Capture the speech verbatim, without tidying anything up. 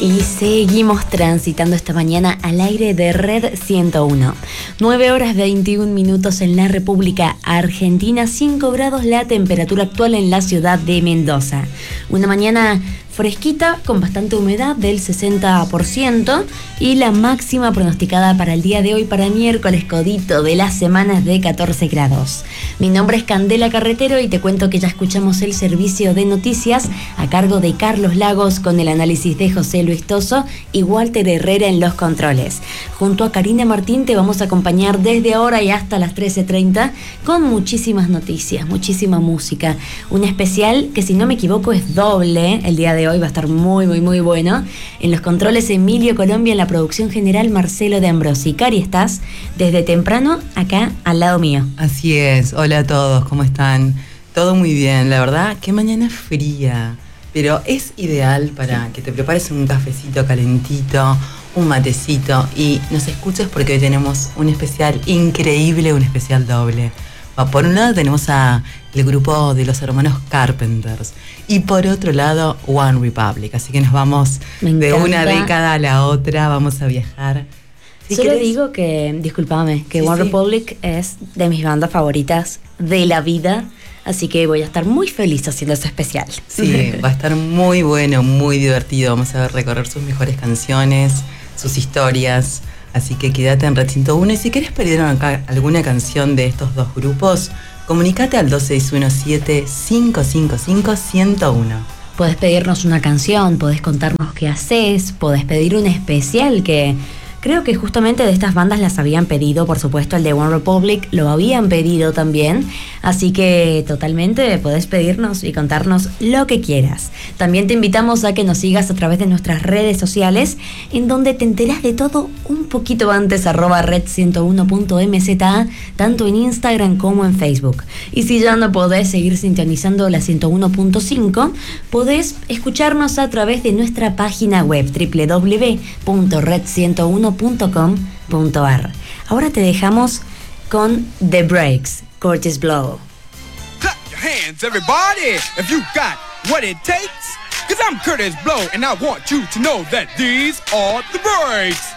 Y seguimos transitando esta mañana al aire de Red ciento uno. nueve horas veintiún minutos en la República Argentina, cinco grados la temperatura actual en la ciudad de Mendoza. Una mañana fresquita con bastante humedad del sesenta por ciento y la máxima pronosticada para el día de hoy, para miércoles codito de las semanas, de catorce grados. Mi nombre es Candela Carretero y te cuento que ya escuchamos el servicio de noticias a cargo de Carlos Lagos con el análisis de José Luis Toso y Walter Herrera en los controles. Junto a Karina Martín te vamos a acompañar desde ahora y hasta las trece treinta con muchísimas noticias, muchísima música. Un especial que, si no me equivoco, es doble el día de hoy, va a estar muy, muy, muy bueno. En los controles Emilio Colombia, en la producción general Marcelo de Ambrosi. Cari, estás desde temprano acá al lado mío. Así es, hola a todos, ¿cómo están? Todo muy bien, la verdad, qué mañana fría, pero es ideal para que te prepares un cafecito calentito, un matecito y nos escuches, porque hoy tenemos un especial increíble, un especial doble. Por un lado tenemos a el grupo de los hermanos Carpenters y por otro lado One Republic, así que nos vamos de una década a la otra, vamos a viajar. Si Solo querés, digo que, discúlpame, que sí, One sí. Republic es de mis bandas favoritas de la vida, así que voy a estar muy feliz haciendo ese especial. Sí, va a estar muy bueno, muy divertido, vamos a ver, recorrer sus mejores canciones, sus historias. Así que quédate en Red ciento uno y si querés pedir acá alguna canción de estos dos grupos, comunicate al dos seis uno siete, cinco cinco cinco, uno cero uno. Podés pedirnos una canción, podés contarnos qué haces, podés pedir un especial que creo que justamente de estas bandas las habían pedido, por supuesto el de One Republic lo habían pedido también, así que totalmente podés pedirnos y contarnos lo que quieras. También te invitamos a que nos sigas a través de nuestras redes sociales, en donde te enterás de todo un poquito antes, arroba red ciento uno punto m z a, tanto en Instagram como en Facebook. Y si ya no podés seguir sintonizando la ciento uno punto cinco, podés escucharnos a través de nuestra página web doble u doble u doble u punto red ciento uno punto com punto a r. Ahora te dejamos con The Breaks, Curtis Blow. Clap your hands, everybody, if you got what it takes. Cause I'm Curtis Blow, and I want you to know that these are the breaks.